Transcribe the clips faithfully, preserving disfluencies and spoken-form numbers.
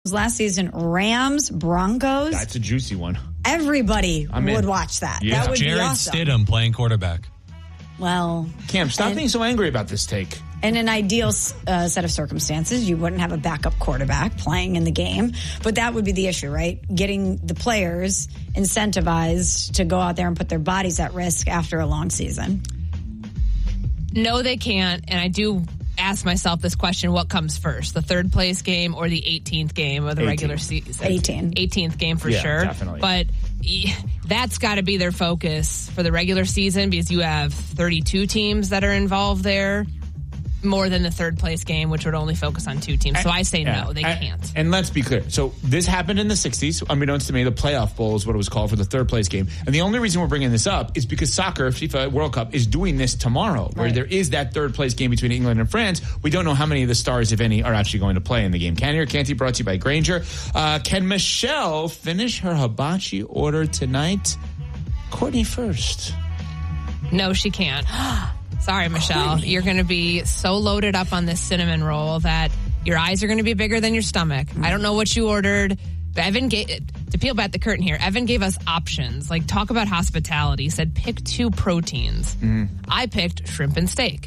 last season, Rams, Broncos. That's a juicy one. Everybody I'm would in. watch that. Yeah. That would Jared be awesome. Stidham playing quarterback. Well, Cam, stop and, being so angry about this take. In an ideal uh, set of circumstances, you wouldn't have a backup quarterback playing in the game. But that would be the issue, right? Getting the players incentivized to go out there and put their bodies at risk after a long season. No, they can't. And I do ask myself this question, what comes first, the third place game or the eighteenth game of the eighteen. regular season? eighteen. eighteenth game for yeah, sure. Definitely. But that's got to be their focus for the regular season because you have thirty-two teams that are involved there, more than the third place game, which would only focus on two teams. So I say yeah. no, they and, can't. And let's be clear. So this happened in the sixties. Unbeknownst to me, the playoff bowl is what it was called for the third place game. And the only reason we're bringing this up is because soccer, FIFA World Cup, is doing this tomorrow, where right. there is that third place game between England and France. We don't know how many of the stars, if any, are actually going to play in the game. Can or can't he? Brought to you by Grainger. Uh, can Michelle finish her hibachi order tonight? Courtney first. No, she can't. Sorry, Michelle. You're going to be so loaded up on this cinnamon roll that your eyes are going to be bigger than your stomach. I don't know what you ordered. Evan gave, to peel back the curtain here, Evan gave us options. Like, talk about hospitality. He said, pick two proteins. Mm. I picked shrimp and steak.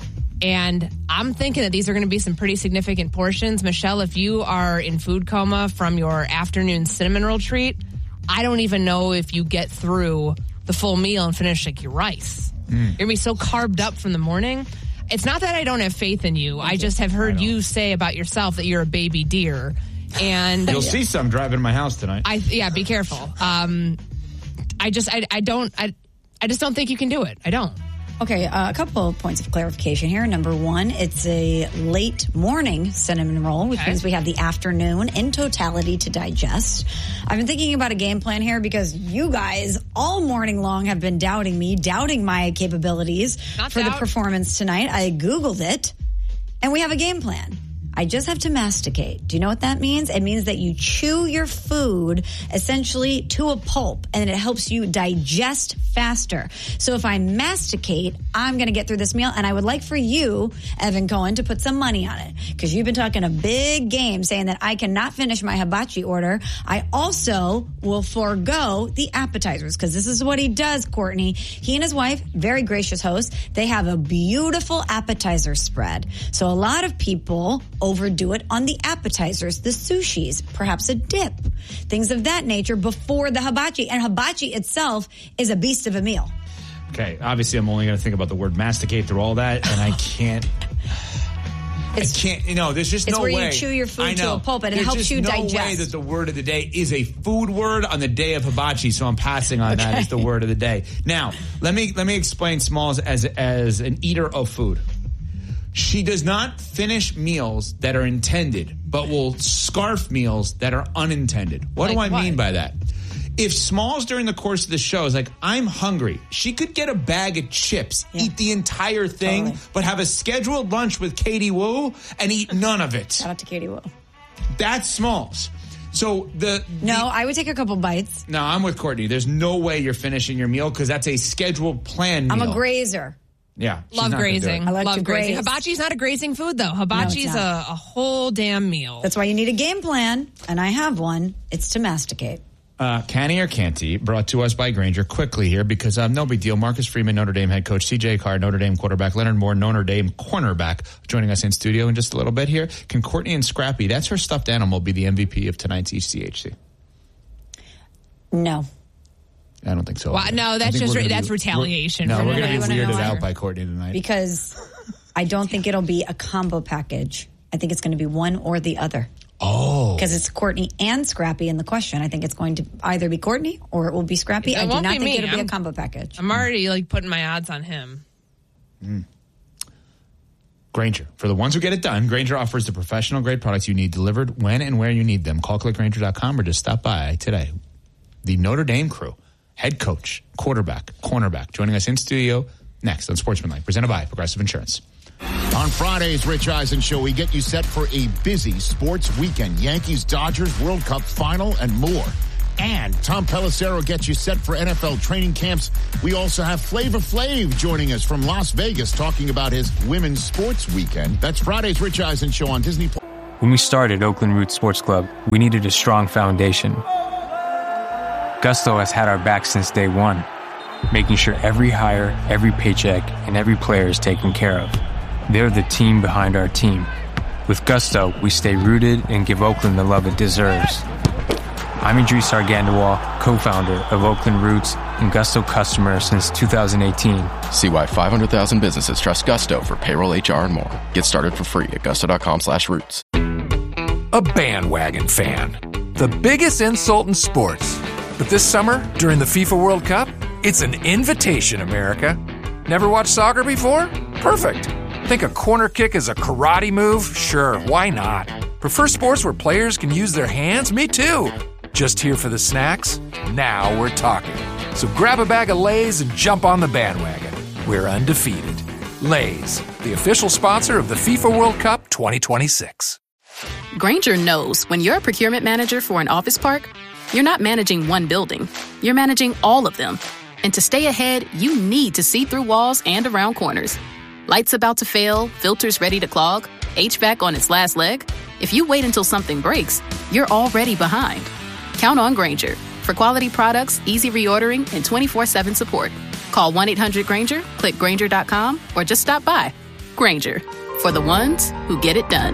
And I'm thinking that these are going to be some pretty significant portions. Michelle, if you are in food coma from your afternoon cinnamon roll treat, I don't even know if you get through the full meal and finish like your rice. Mm. You're going to be so carbed up from the morning. It's not that I don't have faith in you. I just have heard you say about yourself that you're a baby deer. And you'll see some driving to my house tonight. I yeah, be careful. Um, I just I I don't I I just don't think you can do it. I don't. Okay, uh, a couple of points of clarification here. Number one, it's a late morning cinnamon roll, which okay. means we have the afternoon in totality to digest. I've been thinking about a game plan here because you guys all morning long have been doubting me, doubting my capabilities Not for doubt. the performance tonight. I Googled it, and we have a game plan. I just have to masticate. Do you know what that means? It means that you chew your food essentially to a pulp, and it helps you digest faster. So if I masticate, I'm going to get through this meal, and I would like for you, Evan Cohen, to put some money on it, because you've been talking a big game saying that I cannot finish my hibachi order. I also will forego the appetizers, because this is what he does, Courtney. He and his wife, very gracious hosts, they have a beautiful appetizer spread. So a lot of people overdo it on the appetizers, the sushis, perhaps a dip, things of that nature before the hibachi. And hibachi itself is a beast of a meal. Okay, obviously I'm only going to think about the word masticate through all that, and I can't... It's, I can't, you know, there's just it's no way. way. It's where you chew your food to a pulp, and it there's helps you no digest. There's no way that the word of the day is a food word on the day of hibachi, so I'm passing on okay. that as the word of the day. Now, let me let me explain Smalls as as an eater of food. She does not finish meals that are intended, but will scarf meals that are unintended. What like do I what? mean by that? If Smalls during the course of the show is like, I'm hungry, she could get a bag of chips, yeah. eat the entire thing, totally. but have a scheduled lunch with Katie Wu and eat none of it. Shout out to Katie Wu. That's Smalls. So the, the No, I would take a couple bites. No, I'm with Courtney. There's no way you're finishing your meal because that's a scheduled plan meal. I'm a grazer. Yeah. Love grazing. I like Love to grazing. graze. Hibachi's not a grazing food, though. Hibachi's no, a, a whole damn meal. That's why you need a game plan, and I have one. It's to masticate. Uh, Canny or Canty, brought to us by Grainger. Quickly here, because um, no big deal. Marcus Freeman, Notre Dame head coach. C J Carr, Notre Dame quarterback. Leonard Moore, Notre Dame cornerback, joining us in studio in just a little bit here. Can Courtney and Scrappy, that's her stuffed animal, be the M V P of tonight's E C H C? No. I don't think so. Well, no, that's just re- that's be, retaliation. No, for we're going to be weirded why? out by Courtney tonight. Because I don't think it'll be a combo package. I think it's going to be one or the other. Oh. Because it's Courtney and Scrappy in the question. I think it's going to either be Courtney or it will be Scrappy. It I do won't not be think me. it'll be I'm, a combo package. I'm already like putting my odds on him. Mm. Grainger. For the ones who get it done, Grainger offers the professional grade products you need delivered when and where you need them. Call click grainger dot com or just stop by today. The Notre Dame crew, head coach, quarterback, cornerback, joining us in studio next on Sportsmanlike, presented by Progressive Insurance. On Friday's Rich Eisen Show, we get you set for a busy sports weekend. Yankees, Dodgers, World Cup final, and more. And Tom Pelissero gets you set for N F L training camps. We also have Flavor Flav joining us from Las Vegas talking about his women's sports weekend. That's Friday's Rich Eisen Show on Disney Plus. When we started Oakland Roots Sports Club, we needed a strong foundation. Gusto has had our back since day one, making sure every hire, every paycheck, and every player is taken care of. They're the team behind our team. With Gusto, we stay rooted and give Oakland the love it deserves. I'm Idris Argandawal, co-founder of Oakland Roots and Gusto customer since two thousand eighteen. See why five hundred thousand businesses trust Gusto for payroll, H R, and more. Get started for free at gusto.com slash roots. A bandwagon fan. The biggest insult in sports. But this summer, during the FIFA World Cup, it's an invitation, America. Never watched soccer before? Perfect. Think a corner kick is a karate move? Sure, why not? Prefer sports where players can use their hands? Me too. Just here for the snacks? Now we're talking. So grab a bag of Lay's and jump on the bandwagon. We're undefeated. Lay's, the official sponsor of the FIFA World Cup twenty twenty-six. Grainger knows when you're a procurement manager for an office park, you're not managing one building. You're managing all of them. And to stay ahead, you need to see through walls and around corners. Lights about to fail, filters ready to clog, H V A C on its last leg. If you wait until something breaks, you're already behind. Count on Grainger for quality products, easy reordering, and twenty-four seven support. Call one eight hundred Grainger, click Grainger dot com, or just stop by. Grainger, for the ones who get it done.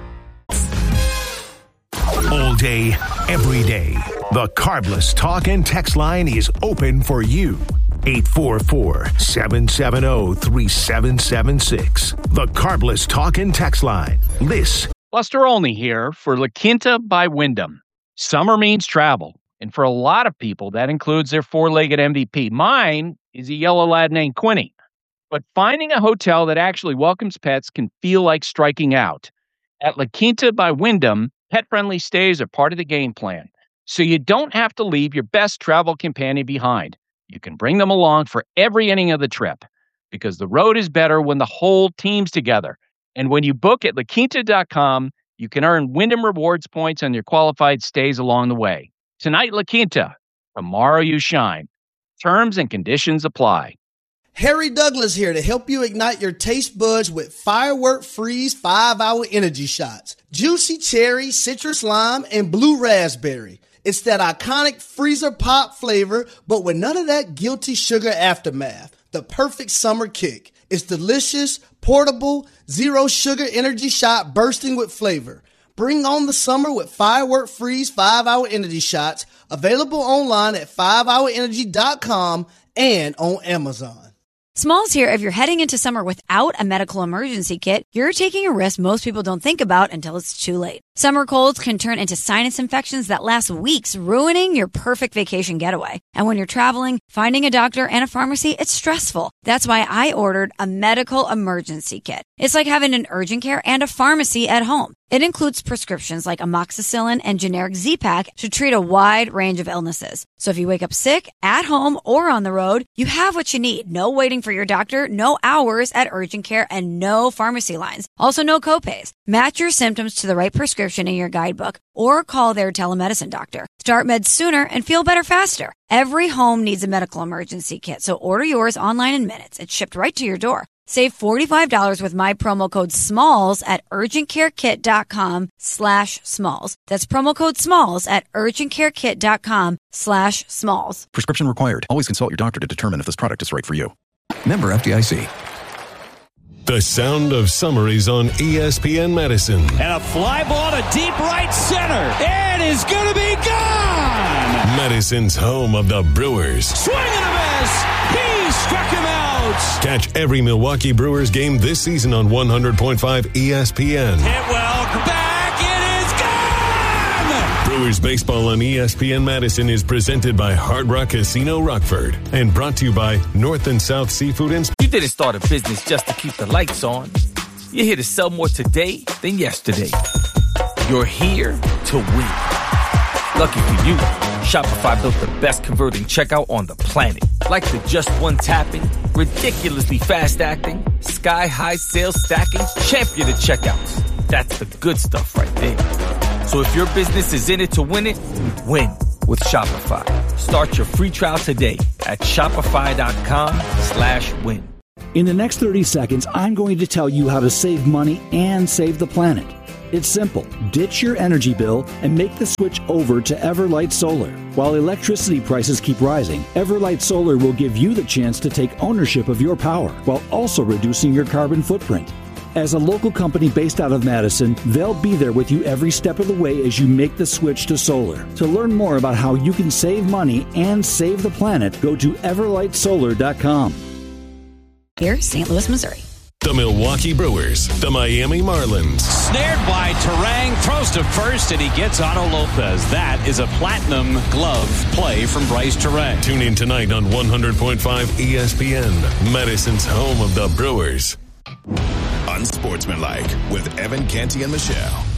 All day, every day, the Carbless Talk and Text line is open for you. eight four four, seven seven zero, three seven seven six. The Carbless Talk and Text line. This. Buster Olney here for La Quinta by Wyndham. Summer means travel, and for a lot of people, that includes their four-legged M V P. Mine is a yellow lad named Quinny. But finding a hotel that actually welcomes pets can feel like striking out. At La Quinta by Wyndham, pet-friendly stays are part of the game plan, so you don't have to leave your best travel companion behind. You can bring them along for every inning of the trip, because the road is better when the whole team's together. And when you book at la quinta dot com, you can earn Wyndham Rewards points on your qualified stays along the way. Tonight, La Quinta. Tomorrow, you shine. Terms and conditions apply. Harry Douglas here to help you ignite your taste buds with Firework Freeze five hour energy shots. Juicy cherry, citrus lime, and blue raspberry. It's that iconic freezer pop flavor, but with none of that guilty sugar aftermath. The perfect summer kick. It's delicious, portable, zero sugar energy shot bursting with flavor. Bring on the summer with Firework Freeze five hour energy shots, available online at five hour energy dot com and on Amazon. Smalls here. If you're heading into summer without a medical emergency kit, you're taking a risk most people don't think about until it's too late. Summer colds can turn into sinus infections that last weeks, ruining your perfect vacation getaway. And when you're traveling, finding a doctor and a pharmacy, it's stressful. That's why I ordered a medical emergency kit. It's like having an urgent care and a pharmacy at home. It includes prescriptions like amoxicillin and generic Z-Pak to treat a wide range of illnesses. So if you wake up sick, at home, or on the road, you have what you need. No waiting for your doctor, no hours at urgent care, and no pharmacy lines. Also, no copays. Match your symptoms to the right prescription in your guidebook or call their telemedicine doctor. Start meds sooner and feel better faster. Every home needs a medical emergency kit, so order yours online in minutes. It's shipped right to your door. Save forty-five dollars with my promo code SMALLS at urgentcarekit.com slash smalls. That's promo code SMALLS at urgentcarekit.com slash smalls. Prescription required. Always consult your doctor to determine if this product is right for you. Member F D I C. The sound of summer is on E S P N Madison. And a fly ball to deep right center. It is going to be gone. Madison's home of the Brewers. Swing and a miss. He struck him out. Catch every Milwaukee Brewers game this season on one hundred point five E S P N. Hit well. Back. It is gone. Brewers baseball on E S P N Madison is presented by Hard Rock Casino Rockford and brought to you by North and South Seafood and... You didn't start a business just to keep the lights on. You're here to sell more today than yesterday. You're here to win. Lucky for you, Shopify built the best converting checkout on the planet. Like the just one tapping, ridiculously fast acting, sky-high sales stacking, champion of checkouts. That's the good stuff right there. So if your business is in it to win it, win with Shopify. Start your free trial today at shopify.com slash win. In the next thirty seconds, I'm going to tell you how to save money and save the planet. It's simple. Ditch your energy bill and make the switch over to Everlight Solar. While electricity prices keep rising, Everlight Solar will give you the chance to take ownership of your power while also reducing your carbon footprint. As a local company based out of Madison, they'll be there with you every step of the way as you make the switch to solar. To learn more about how you can save money and save the planet, go to everlight solar dot com. Here, Saint Louis, Missouri. The Milwaukee Brewers, the Miami Marlins. Snared by Terang, throws to first, and he gets Otto Lopez. That is a platinum glove play from Bryce Terang. Tune in tonight on one hundred point five E S P N, Madison's home of the Brewers. Unsportsmanlike with Evan Canty and Michelle.